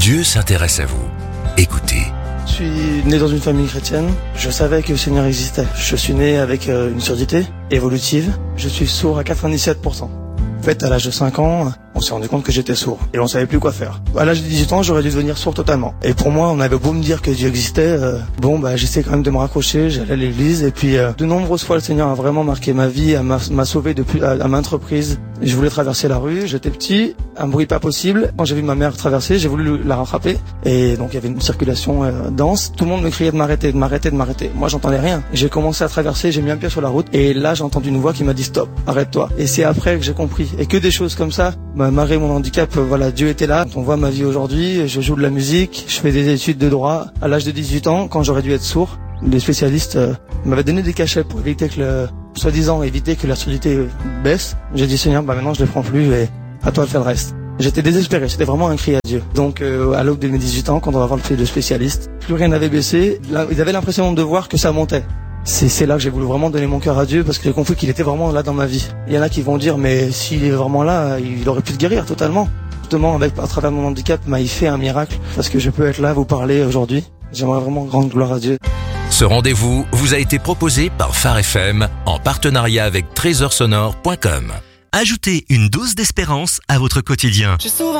Dieu s'intéresse à vous. Écoutez. Je suis né dans une famille chrétienne. Je savais que le Seigneur existait. Je suis né avec une surdité évolutive. Je suis sourd à 97%. En fait, à l'âge de 5 ans, on s'est rendu compte que j'étais sourd et on savait plus quoi faire. À l'âge de 18 ans, j'aurais dû devenir sourd totalement. Et pour moi, on avait beau me dire que Dieu existait, j'essayais quand même de me raccrocher, j'allais à l'église et puis de nombreuses fois le Seigneur a vraiment marqué ma vie, m'a sauvé depuis à maintes reprises. Je voulais traverser la rue, j'étais petit, un bruit pas possible. Quand j'ai vu ma mère traverser, j'ai voulu la rattraper et donc il y avait une circulation dense. Tout le monde me criait de m'arrêter, de m'arrêter, de m'arrêter. Moi, j'entendais rien. J'ai commencé à traverser, j'ai mis un pied sur la route et là, j'ai entendu une voix qui m'a dit stop, arrête-toi. Et c'est après que j'ai compris. Et que des choses comme ça, malgré mon handicap, Dieu était là. On voit ma vie aujourd'hui, je joue de la musique, je fais des études de droit. À l'âge de 18 ans, quand j'aurais dû être sourd, les spécialistes m'avaient donné des cachets pour éviter que soi-disant éviter que la surdité baisse. J'ai dit Seigneur, maintenant je les prends plus et à toi de faire le reste. J'étais désespéré, c'était vraiment un cri à Dieu. Donc à l'aube de mes 18 ans, quand on va voir le spécialiste, plus rien n'avait baissé. Là, ils avaient l'impression de voir que ça montait. C'est là que j'ai voulu vraiment donner mon cœur à Dieu parce que j'ai compris qu'il était vraiment là dans ma vie. Il y en a qui vont dire mais s'il est vraiment là, il aurait pu te guérir totalement. Justement, à travers mon handicap, il fait un miracle parce que je peux être là, vous parler aujourd'hui. J'aimerais vraiment rendre gloire à Dieu. Ce rendez-vous vous a été proposé par Phare FM en partenariat avec trésorsonore.com. Ajoutez une dose d'espérance à votre quotidien.